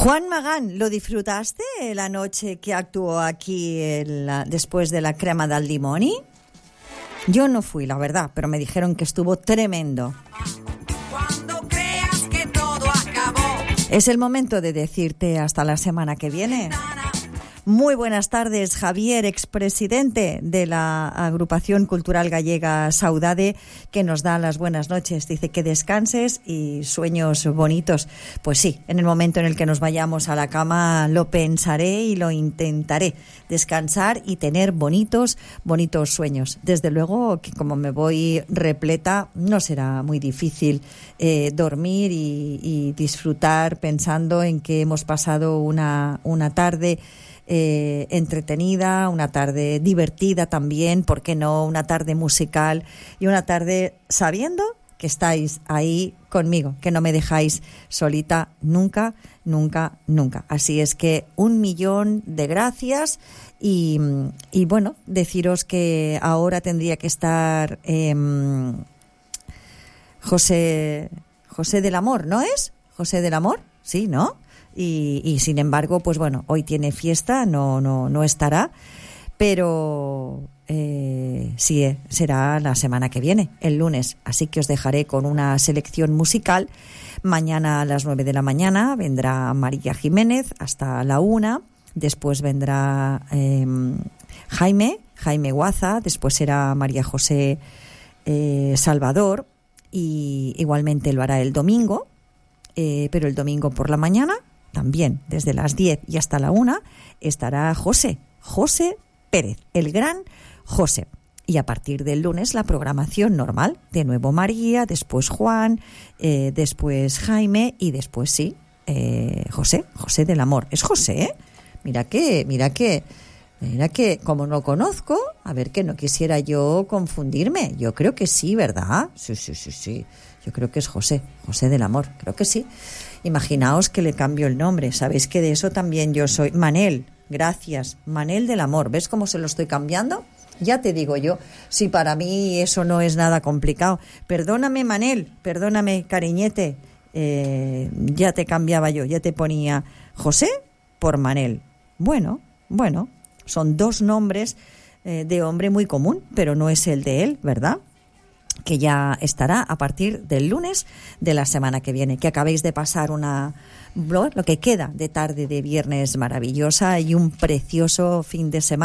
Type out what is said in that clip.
Juan Magán, ¿lo disfrutaste la noche que actuó aquí después de la crema del limoni? Yo no fui, la verdad, pero me dijeron que estuvo tremendo. Cuando creas que todo acabó. Es el momento de decirte hasta la semana que viene. Muy buenas tardes, Javier, expresidente de la Agrupación Cultural Gallega Saudade, que nos da las buenas noches. Dice que descanses y sueños bonitos. Pues sí, en el momento en el que nos vayamos a la cama lo pensaré y lo intentaré. Descansar y tener bonitos sueños. Desde luego que como me voy repleta, no será muy difícil dormir y disfrutar pensando en que hemos pasado una tarde entretenida, una tarde divertida también, ¿por qué no? Una tarde musical y una tarde sabiendo que estáis ahí conmigo, que no me dejáis solita nunca, nunca, nunca. Así es que 1.000.000 de gracias y bueno, deciros que ahora tendría que estar José del Amor, ¿no es? José del Amor, sí, ¿no? Y sin embargo, pues bueno, hoy tiene fiesta, no estará, pero sí, será la semana que viene, el lunes. Así que os dejaré con una selección musical. Mañana a las 9 de la mañana vendrá María Jiménez hasta la 1. Después vendrá Jaime Guaza. Después será María José Salvador. Y igualmente lo hará el domingo, pero el domingo por la mañana. También desde las 10 y hasta la 1 estará José Pérez, el gran José. Y a partir del lunes la programación normal. De nuevo María, después Juan, después Jaime y después sí, José del Amor. ¿Es José? Mira que, como no conozco, a ver que no quisiera yo confundirme. Yo creo que sí, ¿verdad? Sí. Yo creo que es José del Amor, creo que sí. Imaginaos que le cambio el nombre. Sabéis que de eso también yo soy. Manel, gracias. Manel del Amor. ¿Ves cómo se lo estoy cambiando? Ya te digo yo, si para mí eso no es nada complicado. Perdóname, Manel, perdóname, cariñete. Ya te cambiaba yo, ya te ponía José por Manel. Bueno, son dos nombres de hombre muy común, pero no es el de él, ¿verdad? Que ya estará a partir del lunes de la semana que viene. Que acabéis de pasar lo que queda de tarde de viernes maravillosa y un precioso fin de semana.